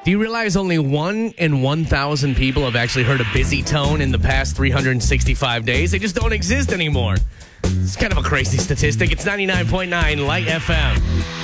Do you realize only 1 in 1,000 people have actually heard a busy tone in the past 365 days? They just don't exist anymore. It's kind of a crazy statistic. It's 99.9 Light FM.